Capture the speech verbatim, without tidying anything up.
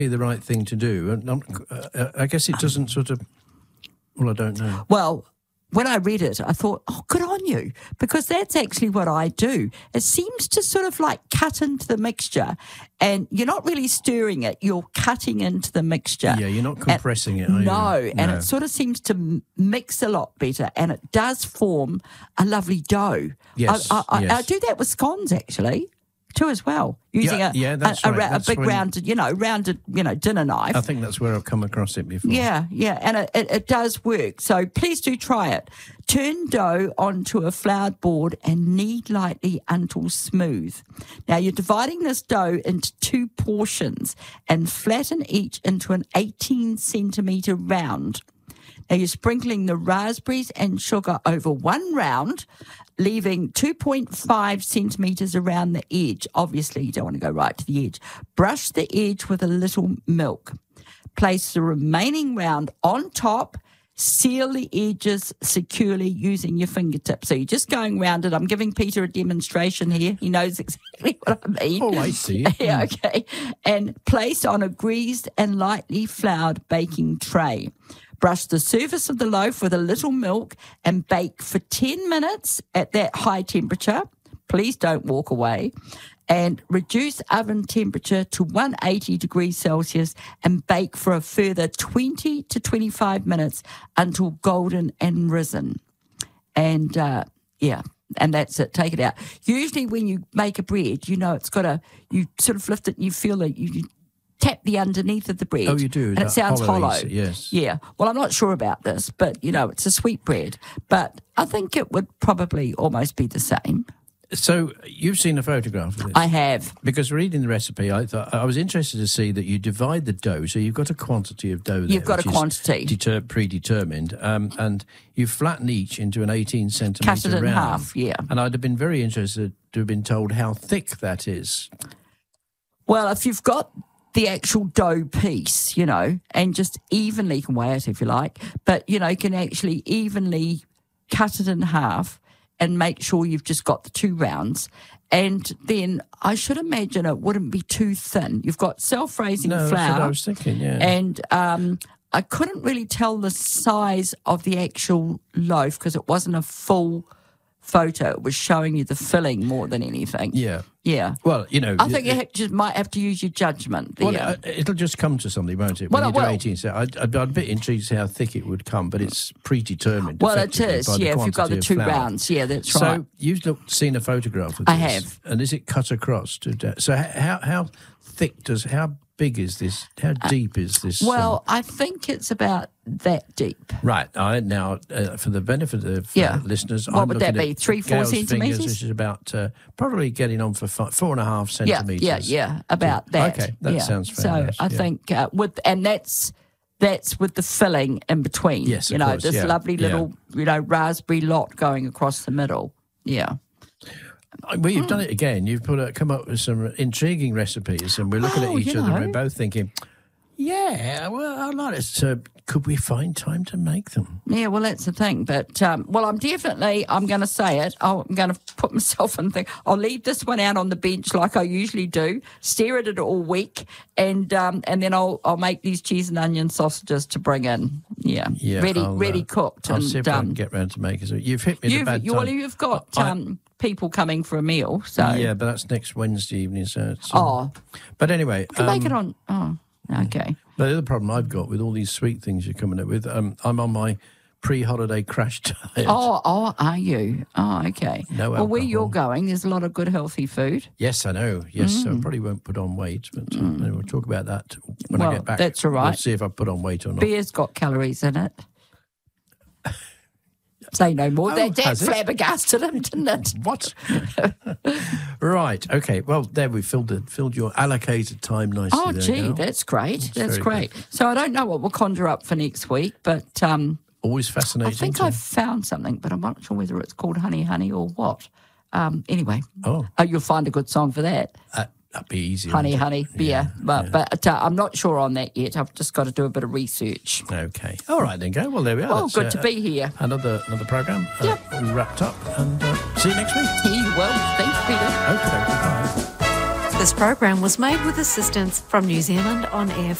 the right thing to do. And um, uh, I guess it doesn't sort of. Well, I don't know. Well, when I read it, I thought, oh, good on you, because that's actually what I do. It seems to sort of like cut into the mixture, and you're not really stirring it, you're cutting into the mixture. Yeah, you're not compressing and, it, are no, you? and No. it sort of seems to m- mix a lot better, and it does form a lovely dough. Yes, I, I, yes. I, I do that with scones, actually, too, as well, using Yeah, a, yeah, that's a, a, right. ra- That's a big when- rounded, you know, rounded, you know, dinner knife. I think that's where I've come across it before. Yeah, yeah, and it, it, it does work. So please do try it. Turn dough onto a floured board and knead lightly until smooth. Now you're dividing this dough into two portions and flatten each into an eighteen centimetre round. Now you're sprinkling the raspberries and sugar over one round, leaving two point five centimetres around the edge. Obviously, you don't want to go right to the edge. Brush the edge with a little milk. Place the remaining round on top. Seal the edges securely using your fingertips. So you're just going round it. I'm giving Peter a demonstration here. He knows exactly what I mean. Oh, I see. Yeah, okay. And place on a greased and lightly floured baking tray. Brush the surface of the loaf with a little milk and bake for ten minutes at that high temperature. Please don't walk away. And reduce oven temperature to one hundred eighty degrees Celsius and bake for a further twenty to twenty-five minutes until golden and risen. And, uh, yeah, and that's it. Take it out. Usually when you make a bread, you know, it's got a, you sort of lift it and you feel it, you, you tap the underneath of the bread. Oh, you do? And That it sounds hollow, hollow. yes. Yeah. Well, I'm not sure about this, but, you know, it's a sweet bread. But I think it would probably almost be the same. So you've seen a photograph of this? I have. Because reading the recipe, I thought I was interested to see that you divide the dough, so you've got a quantity of dough there. You've got which a is quantity. deter- predetermined, um, and you flatten each into an eighteen centimetre Cut it in round. half, yeah. And I'd have been very interested to have been told how thick that is. Well, if you've got the actual dough piece, you know, and just evenly, you can weigh it if you like, but, you know, you can actually evenly cut it in half and make sure you've just got the two rounds. And then I should imagine it wouldn't be too thin. You've got self-raising No, flour. that's what I was thinking, yeah. And um, I couldn't really tell the size of the actual loaf because it wasn't a full photo. It was showing you the filling more than anything. Yeah. Yeah. Well, you know... I think you it- ha- just might have to use your judgment there. Well, uh, it'll just come to something, won't it? When Well, you do well- eighteen, so I, I'd, I'd be intrigued to see how thick it would come, but it's predetermined. Well, it effectively is, by the yeah, if you've got quantity the of two flour. rounds. Yeah, that's So right. you've looked, seen a photograph of this. I have. And is it cut across? To da- so h- how how thick does, how big is this, how deep is this? Well, I think it's about that deep. um, right. I, now, uh, for the benefit of Yeah. uh, listeners, What I'm would looking that be, at three, four Gail's fingers, centimetres? which is about uh, probably getting on for five, four and a half Yeah, centimetres. yeah, yeah, about that. Okay, that yeah. sounds fair So enough, I yeah. think uh, with and that's that's with the filling in between. Yes, of you know, course, this yeah, lovely yeah. little you know raspberry lot going across the middle. Yeah. Well, you've done it again. You've put a, come up with some intriguing recipes, and we're looking Oh, at each you other and know. we're both thinking, yeah, well, I like it. So could we find time to make them? Yeah, well, that's the thing. But, um, well, I'm definitely, I'm going to say it. I'll, I'm going to put myself in the thing. I'll leave this one out on the bench like I usually do, stare at it all week, and um, and then I'll I'll make these cheese and onion sausages to bring in. Yeah, Yeah, ready, I'll, ready uh, cooked I'll and see if I done. can get round to making it. You've hit me at a You've, bad you, time. well, you've got I- um, people coming for a meal, so Yeah, but that's next Wednesday evening. So it's, um, oh, but anyway, you can make it um, on. Oh, okay. the other problem I've got with all these sweet things you're coming up with, um, I'm on my pre-holiday crash diet. Oh, oh, are you? Oh, okay. No well, where you're alcohol. going, there's a lot of good healthy food. Yes, I know. Yes, Mm. so I probably won't put on weight, but uh, anyway, we'll talk about that when I Well, get back. that's all right. We'll see if I put on weight or not. Beer's got calories in it. Say no more. Oh, that that has it? flabbergasted him, didn't it? What? Right. Okay. Well, there we filled it. Filled your allocated time nicely. Oh, there, gee, Gail. that's great. That's very great. So I don't know what we'll conjure up for next week, but um, Always I fascinating. think to- I've found something, but I'm not sure whether it's called Honey Honey or what. Um, anyway, Oh, oh, you'll find a good song for that. uh, that'd be easy. Honey wouldn't it? Honey beer. but but uh, I'm not sure on that yet. I've just got to do a bit of research. Okay. All right then, go. Well, there we are. Well, That's, good uh, to be here. Another another program. Uh, Yep. all wrapped up, and uh, see you next week. He will. Thanks, Peter. Okay. Bye. This program was made with assistance from New Zealand On Air